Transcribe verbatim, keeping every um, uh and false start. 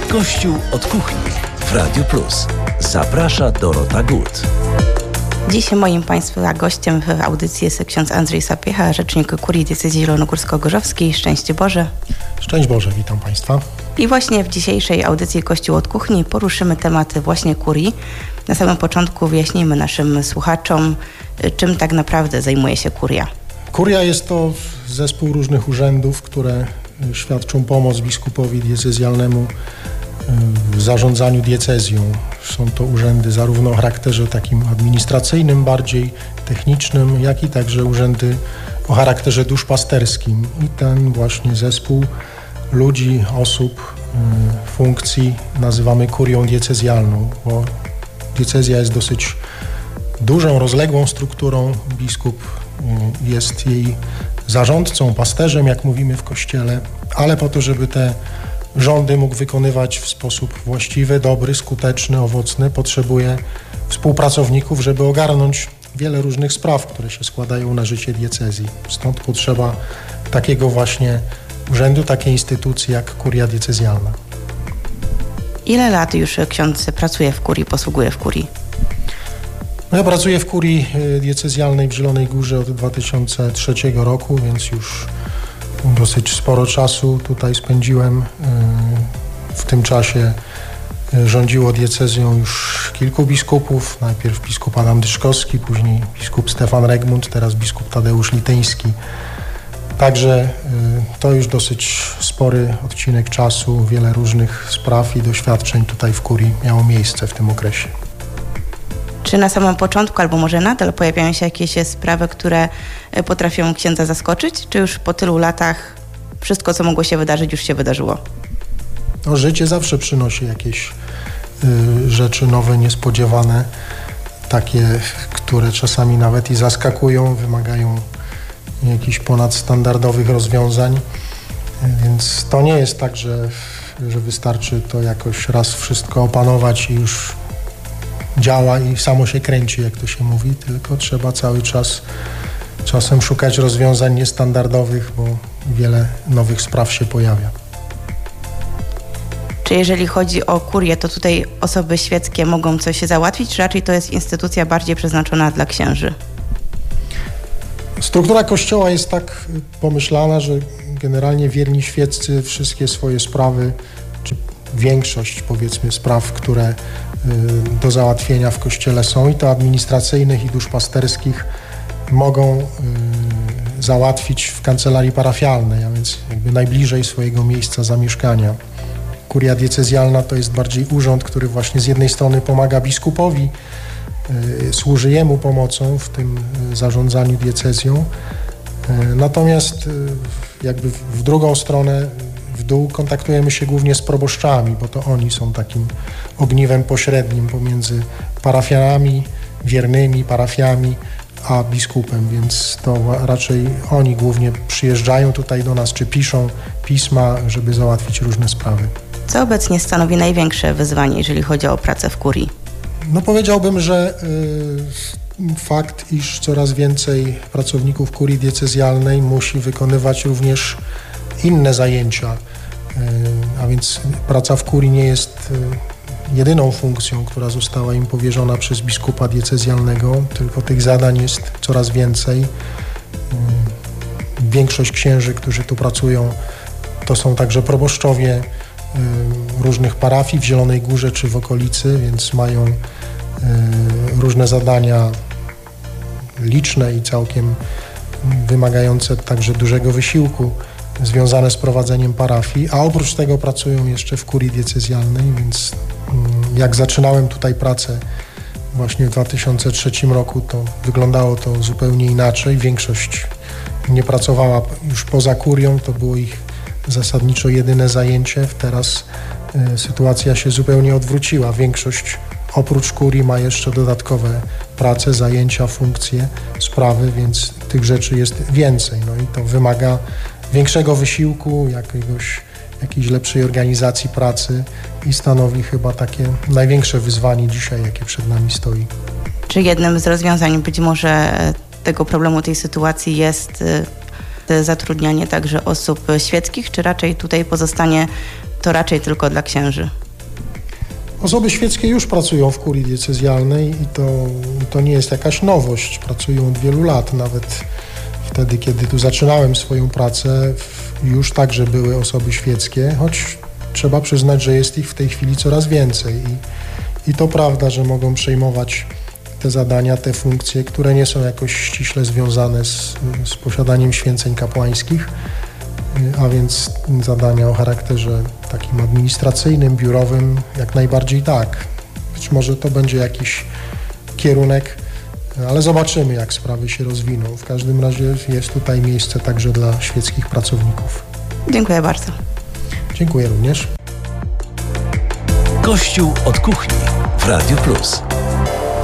Kościół od kuchni w Radiu Plus. Zaprasza Dorota Gut. Dziś moim Państwa gościem w audycji jest ksiądz Andrzej Sapiecha, rzecznik Kurii Diecezji Zielonogórsko-Gorzowskiej. Szczęść Boże. Szczęść Boże, witam Państwa. I właśnie w dzisiejszej audycji Kościół od kuchni poruszymy tematy właśnie kurii. Na samym początku wyjaśnijmy naszym słuchaczom, czym tak naprawdę zajmuje się kuria. Kuria jest to zespół różnych urzędów, które świadczą pomoc biskupowi diecezjalnemu w zarządzaniu diecezją. Są to urzędy zarówno o charakterze takim administracyjnym, bardziej technicznym, jak i także urzędy o charakterze duszpasterskim. I ten właśnie zespół ludzi, osób, funkcji nazywamy kurią diecezjalną, bo diecezja jest dosyć dużą, rozległą strukturą. Biskup jest jej zarządcą, pasterzem, jak mówimy w Kościele, ale po to, żeby te rządy mógł wykonywać w sposób właściwy, dobry, skuteczny, owocny, potrzebuje współpracowników, żeby ogarnąć wiele różnych spraw, które się składają na życie diecezji. Stąd potrzeba takiego właśnie urzędu, takiej instytucji jak kuria diecezjalna. Ile lat już ksiądz pracuje w kurii, posługuje w kurii? No ja pracuję w kurii diecezjalnej w Zielonej Górze od dwa tysiące trzeciego roku, więc już dosyć sporo czasu tutaj spędziłem. W tym czasie rządziło diecezją już kilku biskupów. Najpierw biskup Adam Dyszkowski, później biskup Stefan Regmund, teraz biskup Tadeusz Lityński. Także to już dosyć spory odcinek czasu. Wiele różnych spraw i doświadczeń tutaj w kurii miało miejsce w tym okresie. Czy na samym początku, albo może nadal pojawiają się jakieś sprawy, które potrafią księdza zaskoczyć? Czy już po tylu latach wszystko, co mogło się wydarzyć, już się wydarzyło? No, życie zawsze przynosi jakieś y, rzeczy nowe, niespodziewane, takie, które czasami nawet i zaskakują, wymagają jakichś ponadstandardowych rozwiązań. Więc to nie jest tak, że, że wystarczy to jakoś raz wszystko opanować i już działa i samo się kręci, jak to się mówi, tylko trzeba cały czas czasem szukać rozwiązań niestandardowych, bo wiele nowych spraw się pojawia. Czy jeżeli chodzi o kurię, to tutaj osoby świeckie mogą coś załatwić, czy raczej to jest instytucja bardziej przeznaczona dla księży? Struktura Kościoła jest tak pomyślana, że generalnie wierni świeccy wszystkie swoje sprawy, czy większość powiedzmy spraw, które do załatwienia w Kościele są, i to administracyjnych, i duszpasterskich, mogą y, załatwić w kancelarii parafialnej, a więc jakby najbliżej swojego miejsca zamieszkania. Kuria diecezjalna to jest bardziej urząd, który właśnie z jednej strony pomaga biskupowi, y, służy jemu pomocą w tym y, zarządzaniu diecezją, y, natomiast y, jakby w drugą stronę w dół kontaktujemy się głównie z proboszczami, bo to oni są takim ogniwem pośrednim pomiędzy parafianami, wiernymi parafiami, a biskupem, więc to raczej oni głównie przyjeżdżają tutaj do nas, czy piszą pisma, żeby załatwić różne sprawy. Co obecnie stanowi największe wyzwanie, jeżeli chodzi o pracę w kurii? No powiedziałbym, że y, fakt, iż coraz więcej pracowników kurii diecezjalnej musi wykonywać również inne zajęcia, a więc praca w kurii nie jest jedyną funkcją, która została im powierzona przez biskupa diecezjalnego, tylko tych zadań jest coraz więcej. Większość księży, którzy tu pracują, to są także proboszczowie różnych parafii w Zielonej Górze czy w okolicy, więc mają różne zadania liczne i całkiem wymagające także dużego wysiłku, związane z prowadzeniem parafii, a oprócz tego pracują jeszcze w kurii diecezjalnej, więc jak zaczynałem tutaj pracę właśnie w dwa tysiące trzecim roku, to wyglądało to zupełnie inaczej. Większość nie pracowała już poza kurią, to było ich zasadniczo jedyne zajęcie. Teraz y, sytuacja się zupełnie odwróciła. Większość oprócz kurii ma jeszcze dodatkowe prace, zajęcia, funkcje, sprawy, więc tych rzeczy jest więcej. No i to wymaga większego wysiłku, jakiegoś, jakiejś lepszej organizacji pracy i stanowi chyba takie największe wyzwanie dzisiaj, jakie przed nami stoi. Czy jednym z rozwiązań być może tego problemu, tej sytuacji jest zatrudnianie także osób świeckich, czy raczej tutaj pozostanie to raczej tylko dla księży? Osoby świeckie już pracują w kurii diecezjalnej i to, to nie jest jakaś nowość. Pracują od wielu lat. Nawet wtedy, kiedy tu zaczynałem swoją pracę, już także były osoby świeckie, choć trzeba przyznać, że jest ich w tej chwili coraz więcej. I, i to prawda, że mogą przejmować te zadania, te funkcje, które nie są jakoś ściśle związane z, z posiadaniem święceń kapłańskich, a więc zadania o charakterze takim administracyjnym, biurowym, jak najbardziej tak. Być może to będzie jakiś kierunek, ale zobaczymy, jak sprawy się rozwiną. W każdym razie jest tutaj miejsce także dla świeckich pracowników. Dziękuję bardzo. Dziękuję również. Kościół od kuchni w Radiu Plus.